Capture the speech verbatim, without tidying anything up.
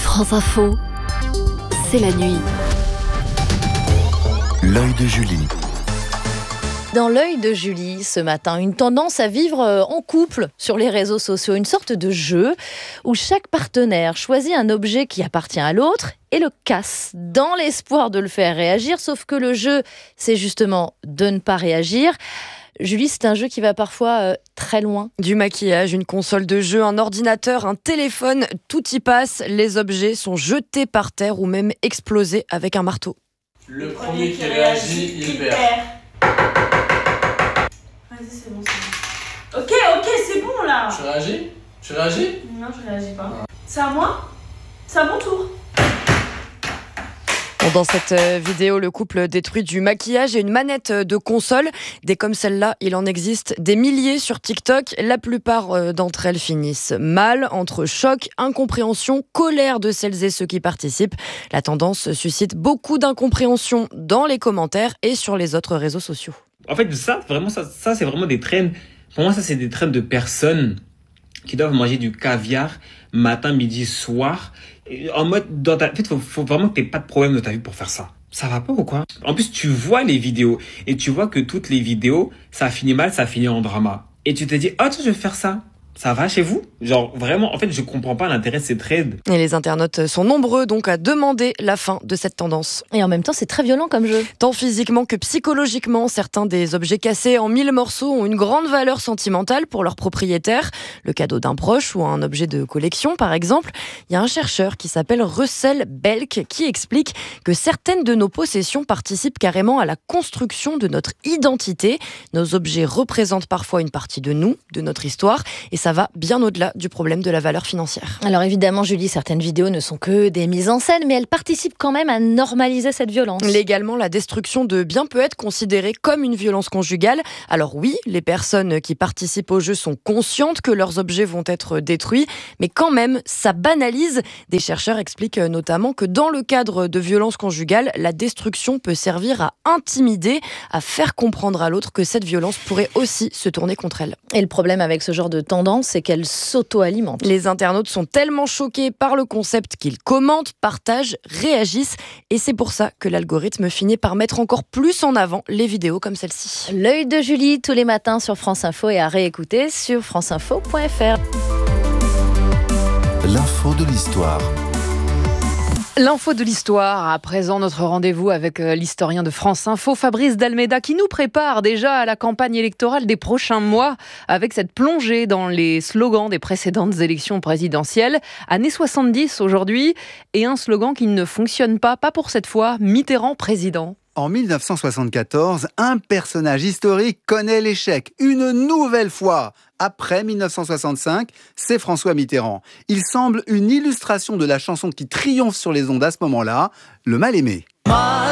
France Info, c'est la nuit. L'œil de Julie. Dans l'œil de Julie, ce matin, une tendance à vivre en couple sur les réseaux sociaux, une sorte de jeu où chaque partenaire choisit un objet qui appartient à l'autre et le casse dans l'espoir de le faire réagir, sauf que le jeu, c'est justement de ne pas réagir. Julie, c'est un jeu qui va parfois euh, très loin. Du maquillage, une console de jeu, un ordinateur, un téléphone, tout y passe. Les objets sont jetés par terre ou même explosés avec un marteau. Le premier qui réagit, il perd. Vas-y, c'est bon, c'est bon. Ok, ok, c'est bon là. Tu réagis Tu réagis Non, je réagis pas. Ah. C'est à moi C'est à mon tour. Dans cette vidéo, le couple détruit du maquillage et une manette de console. Des comme celle-là, il en existe des milliers sur TikTok. La plupart d'entre elles finissent mal, entre choc, incompréhension, colère de celles et ceux qui participent. La tendance suscite beaucoup d'incompréhension dans les commentaires et sur les autres réseaux sociaux. En fait, ça, vraiment, ça, ça c'est vraiment des trends. Pour moi, ça, c'est des trends de personnes qui doivent manger du caviar matin, midi, soir. En mode, dans ta... en fait, faut, faut vraiment que tu n'aies pas de problème dans ta vie pour faire ça. Ça va pas ou quoi? En plus, tu vois les vidéos et tu vois que toutes les vidéos, ça finit mal, ça finit en drama. Et tu te dis, oh, tiens, je vais faire ça. Ça va chez vous? Genre, vraiment, en fait, je comprends pas l'intérêt de ces trades. Et les internautes sont nombreux donc à demander la fin de cette tendance. Et en même temps, c'est très violent comme jeu. Tant physiquement que psychologiquement, certains des objets cassés en mille morceaux ont une grande valeur sentimentale pour leur propriétaire. Le cadeau d'un proche ou un objet de collection, par exemple. Il y a un chercheur qui s'appelle Russell Belk qui explique que certaines de nos possessions participent carrément à la construction de notre identité. Nos objets représentent parfois une partie de nous, de notre histoire, et ça va bien au-delà du problème de la valeur financière. Alors évidemment, Julie, certaines vidéos ne sont que des mises en scène, mais elles participent quand même à normaliser cette violence. Légalement, la destruction de biens peut être considérée comme une violence conjugale. Alors oui, les personnes qui participent au jeu sont conscientes que leurs objets vont être détruits, mais quand même, ça banalise. Des chercheurs expliquent notamment que dans le cadre de violences conjugales, la destruction peut servir à intimider, à faire comprendre à l'autre que cette violence pourrait aussi se tourner contre elle. Et le problème avec ce genre de tendance, c'est qu'elle s'auto-alimente. Les internautes sont tellement choqués par le concept qu'ils commentent, partagent, réagissent. Et c'est pour ça que l'algorithme finit par mettre encore plus en avant les vidéos comme celle-ci. L'œil de Julie, tous les matins sur France Info et à réécouter sur franceinfo point f r. L'info de l'histoire. L'info de l'histoire, à présent notre rendez-vous avec l'historien de France Info, Fabrice Dalméda, qui nous prépare déjà à la campagne électorale des prochains mois avec cette plongée dans les slogans des précédentes élections présidentielles. Années soixante-dix aujourd'hui, et un slogan qui ne fonctionne pas, pas pour cette fois, Mitterrand président. En mille neuf cent soixante-quatorze, un personnage historique connaît l'échec. Une nouvelle fois, après mille neuf cent soixante-cinq, c'est François Mitterrand. Il semble une illustration de la chanson qui triomphe sur les ondes à ce moment-là, Le Mal-Aimé.